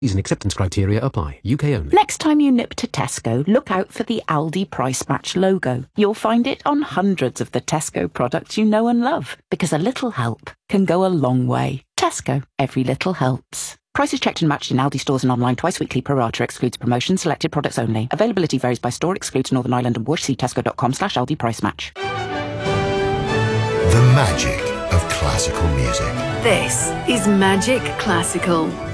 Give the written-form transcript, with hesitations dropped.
And acceptance criteria apply. UK only. Next time you nip to Tesco, look out for the Aldi Price Match logo. You'll find it on hundreds of the Tesco products you know and love, because a little help can go a long way. Tesco, every little helps. Prices checked and matched in Aldi stores and online twice weekly. Pro rata excludes promotion. Selected products only. Availability varies by store. Excludes Northern Ireland and Bush. See tesco.com/Aldi Price Match. The magic of classical music. This is Magic Classical.